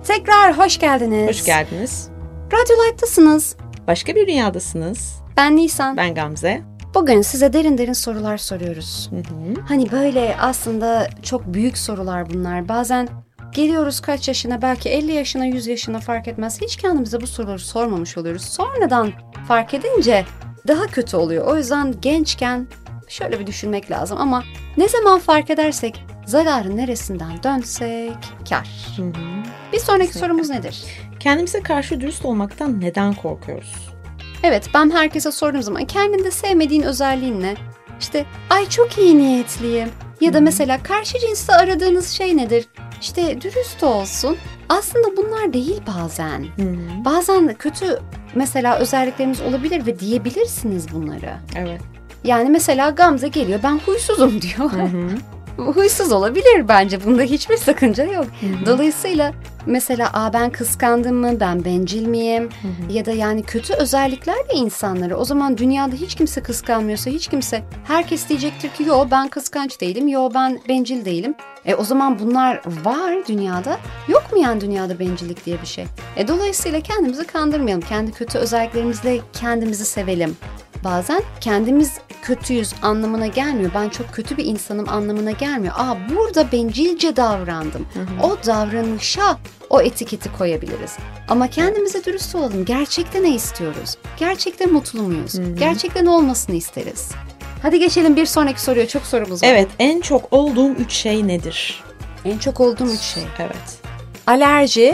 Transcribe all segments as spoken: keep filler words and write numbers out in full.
Tekrar hoş geldiniz. Hoş geldiniz. Radyo Light'tasınız. Başka bir dünyadasınız. Ben Nisan. Ben Gamze. Bugün size derin derin sorular soruyoruz. Hı hı. Hani böyle aslında çok büyük sorular bunlar. Bazen geliyoruz kaç yaşına, belki elli yaşına, yüz yaşına fark etmez. Hiç kendimize bu soruları sormamış oluyoruz. Sonradan fark edince daha kötü oluyor. O yüzden gençken şöyle bir düşünmek lazım. Ama ne zaman fark edersek zararın neresinden dönsek kâr. Hı hı. Bir sonraki Kesinlikle. sorumuz nedir? Kendimize karşı dürüst olmaktan neden korkuyoruz? Evet, ben herkese sorduğum zaman kendinde sevmediğin özelliğin ne? İşte ay çok iyi niyetliyim. Ya da Hı hı. mesela karşı cinste aradığınız şey nedir? İşte dürüst olsun. Aslında bunlar değil bazen. Hı hı. Bazen kötü mesela özelliklerimiz olabilir ve diyebilirsiniz bunları. Evet. Yani mesela Gamze geliyor, ben huysuzum diyor. Hı hı. Huysuz olabilir bence. Bunda hiçbir sakınca yok. Hı hı. Dolayısıyla mesela Aa, ben kıskandım mı, ben bencil miyim? Hı hı. Ya da yani kötü özelliklerle insanları. O zaman dünyada hiç kimse kıskanmıyorsa, hiç kimse, herkes diyecektir ki yo ben kıskanç değilim, yo ben bencil değilim. E o zaman bunlar var dünyada. Yok mu yani dünyada bencillik diye bir şey? E dolayısıyla kendimizi kandırmayalım. Kendi kötü özelliklerimizle kendimizi sevelim. Bazen kendimiz kötüyüz anlamına gelmiyor. Ben çok kötü bir insanım anlamına gelmiyor. Aa burada bencilce davrandım. Hı hı. O davranışa o etiketi koyabiliriz. Ama kendimize dürüst olalım. Gerçekten ne istiyoruz? Gerçekten mutlu muyuz? Hı hı. Gerçekten olmasını isteriz. Hadi geçelim bir sonraki soruya. Çok sorumuz var. Evet, en çok olduğum üç şey nedir? En çok olduğum üç şey. Evet. Alerji.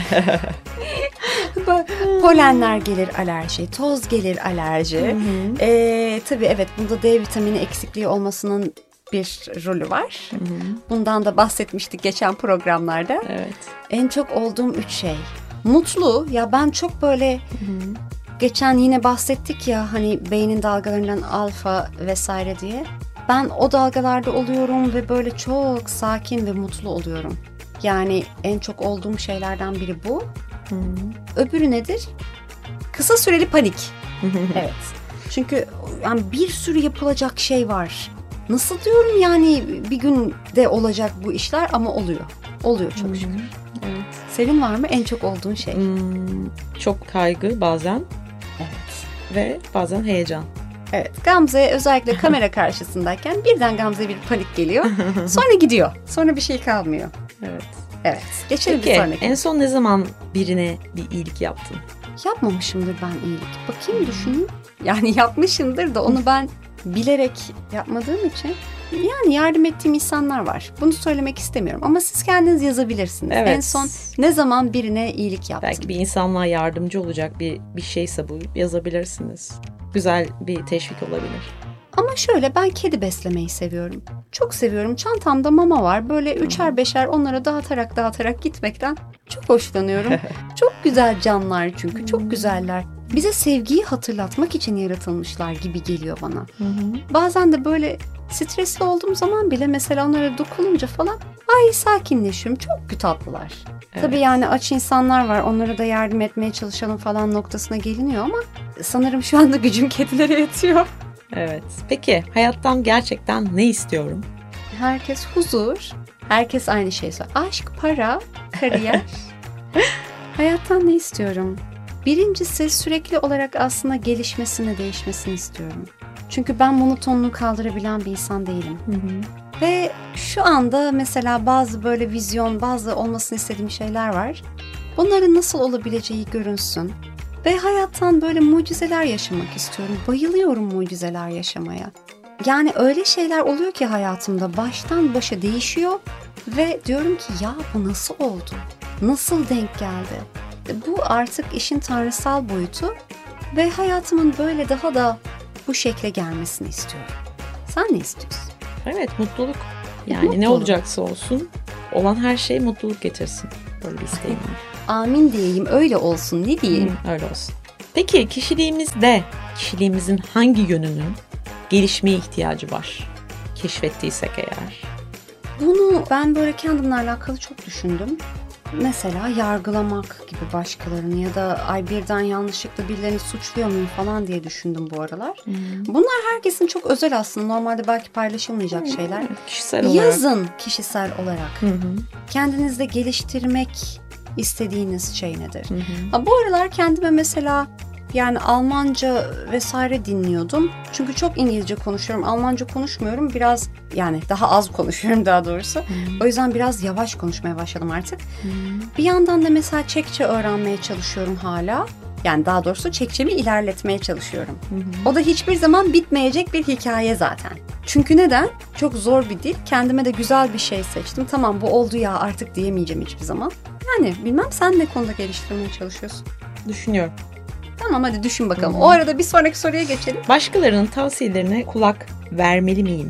Polenler gelir alerji. Toz gelir alerji. Hı hı. Ee, tabii evet, bunda D vitamini eksikliği olmasının bir rolü var. Hı hı. Bundan da bahsetmiştik geçen programlarda. Evet. En çok olduğum üç şey. Mutlu. Ya ben çok böyle Hı hı. geçen yine bahsettik ya hani beynin dalgalarından alfa vesaire diye. Ben o dalgalarda oluyorum ve böyle çok sakin ve mutlu oluyorum. Yani en çok olduğum şeylerden biri bu. Hı hı. Öbürü nedir? Kısa süreli panik. Hı hı. Evet. Çünkü yani bir sürü yapılacak şey var. Nasıl diyorum yani bir günde olacak bu işler ama oluyor. Oluyor Hı çok hı. şükür. Evet. Senin var mı en çok olduğun şey? Hmm, çok kaygı bazen Evet. ve bazen heyecan. Evet. Gamze özellikle kamera karşısındayken birden Gamze'ye bir panik geliyor. Sonra gidiyor. Sonra bir şey kalmıyor. Evet. Evet. Geçelim bir Peki, sonraki. en son ne zaman birine bir iyilik yaptın? Yapmamışımdır ben iyilik. Bakayım düşüneyim. Yani yapmışımdır da onu ben bilerek yapmadığım için. Yani yardım ettiğim insanlar var. Bunu söylemek istemiyorum. Ama siz kendiniz yazabilirsiniz. Evet. En son ne zaman birine iyilik yaptın? Belki bir insanlığa yardımcı olacak bir bir şeyse bu yazabilirsiniz. Güzel bir teşvik olabilir. Ama şöyle, ben kedi beslemeyi seviyorum. Çok seviyorum. Çantamda mama var. Böyle üçer beşer onlara dağıtarak dağıtarak gitmekten çok hoşlanıyorum. Çok güzel canlar çünkü. Çok güzeller. Bize sevgiyi hatırlatmak için yaratılmışlar gibi geliyor bana. Hı hı. Bazen de böyle stresli olduğum zaman bile mesela onlara dokununca falan ay sakinleşiyorum. Çok tatlılar. Evet. Tabii yani aç insanlar var. Onlara da yardım etmeye çalışalım falan noktasına geliniyor ama sanırım şu anda gücüm kedilere yetiyor. Evet. Peki hayattan gerçekten ne istiyorum? Herkes huzur. Herkes aynı şeyi söylüyor. Aşk, para, kariyer. Hayattan ne istiyorum? Birincisi sürekli olarak aslında gelişmesini, değişmesini istiyorum. Çünkü ben monotonluğu kaldırabilen bir insan değilim. Hı hı. Ve şu anda mesela bazı böyle vizyon, bazı olmasını istediğim şeyler var. Bunların nasıl olabileceği görünsün. Ve hayattan böyle mucizeler yaşamak istiyorum. Bayılıyorum mucizeler yaşamaya. Yani öyle şeyler oluyor ki hayatımda baştan başa değişiyor. Ve diyorum ki ya bu nasıl oldu? Nasıl denk geldi? Bu artık işin tanrısal boyutu. Ve hayatımın böyle daha da bu şekle gelmesini istiyorum. Sen ne istiyorsun? Evet, mutluluk. Yani Mutluluk. ne olacaksa olsun, olan her şey mutluluk getirsin. Böyle bir isteğim var. Amin diyeyim, öyle olsun, ne diyeyim? Hı, öyle olsun. Peki kişiliğimizde, kişiliğimizin hangi yönünün gelişmeye ihtiyacı var? Keşfettiysek eğer. Bunu ben böyle kendimle alakalı çok düşündüm. Mesela yargılamak gibi başkalarını ya da ay birden yanlışlıkla birilerini suçluyor muyum falan diye düşündüm bu aralar. Hmm. Bunlar herkesin çok özel aslında. Normalde belki paylaşılmayacak Hmm, şeyler. evet, kişisel olarak. Yazın kişisel olarak. Hı hı. Kendinizde geliştirmek istediğiniz şey nedir? Hı hı. Ha, bu aralar kendime mesela yani Almanca vesaire dinliyordum. Çünkü çok İngilizce konuşuyorum. Almanca konuşmuyorum. Biraz yani daha az konuşuyorum daha doğrusu. Hı. O yüzden biraz yavaş konuşmaya başladım artık. Hı. Bir yandan da mesela Çekçe öğrenmeye çalışıyorum hala. Yani daha doğrusu Çekçemi ilerletmeye çalışıyorum. Hı hı. O da hiçbir zaman bitmeyecek bir hikaye zaten. Çünkü neden? Çok zor bir dil. Kendime de güzel bir şey seçtim. Tamam bu oldu ya artık diyemeyeceğim hiçbir zaman. Yani bilmem sen ne konuda geliştirmeye çalışıyorsun? Düşünüyorum. Tamam hadi düşün bakalım. Hı hı. O arada bir sonraki soruya geçelim. Başkalarının tavsiyelerine kulak vermeli miyim?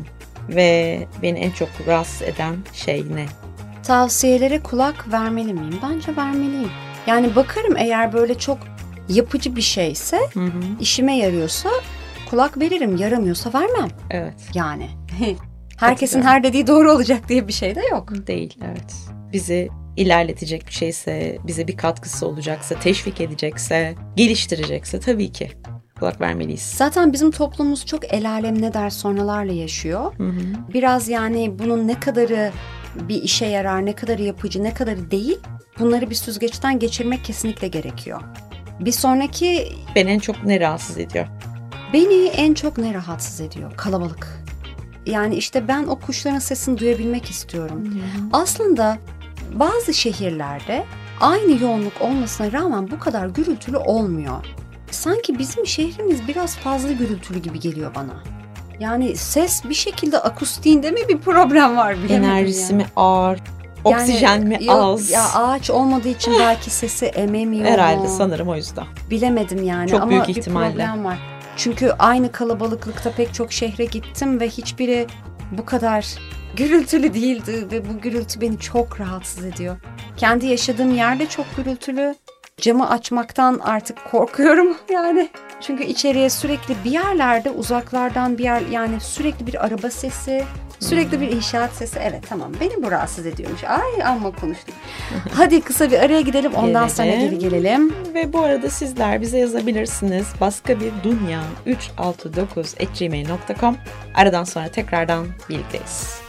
Ve beni en çok rahatsız eden şey ne? Tavsiyelere kulak vermeli miyim? Bence vermeliyim. Yani bakarım eğer böyle çok yapıcı bir şeyse, Hı hı. işime yarıyorsa kulak veririm. Yaramıyorsa vermem. Evet. Yani herkesin Katılıyorum. her dediği doğru olacak diye bir şey de yok. Değil, evet. Bizi ilerletecek bir şeyse, bize bir katkısı olacaksa, teşvik edecekse, geliştirecekse tabii ki kulak vermeliyiz. Zaten bizim toplumumuz çok el alem ne der sonralarla yaşıyor. Hı hı. Biraz yani bunun ne kadarı bir işe yarar, ne kadarı yapıcı, ne kadarı değil, bunları bir süzgeçten geçirmek kesinlikle gerekiyor. Bir sonraki Beni en çok ne rahatsız ediyor? beni en çok ne rahatsız ediyor? Kalabalık. Yani işte ben o kuşların sesini duyabilmek istiyorum. Hı hı. Aslında bazı şehirlerde aynı yoğunluk olmasına rağmen bu kadar gürültülü olmuyor. Sanki bizim şehrimiz biraz fazla gürültülü gibi geliyor bana. Yani ses bir şekilde akustiğinde mi bir problem var bilemedim Enerjisi ya. mi ağır? Oksijen mi yok, az? Ya ağaç olmadığı için belki sesi ememiyor Herhalde mu? sanırım o yüzden. Bilemedim yani Çok ama büyük bir ihtimalle. problem var. Çünkü aynı kalabalıklıkta pek çok şehre gittim ve hiçbiri bu kadar gürültülü değildi ve bu gürültü beni çok rahatsız ediyor. Kendi yaşadığım yerde çok gürültülü. Camı açmaktan artık korkuyorum yani. Çünkü içeriye sürekli bir yerlerde uzaklardan bir yer yani sürekli bir araba sesi, sürekli bir inşaat sesi. Evet tamam beni bu rahatsız ediyormuş. Ay amma konuştuk. Hadi kısa bir araya gidelim ondan sonra Gelelim. geri gelelim. Ve bu arada sizler bize yazabilirsiniz. Başka bir dünya üç altı dokuz at gmail nokta com. Aradan sonra tekrardan birlikteyiz.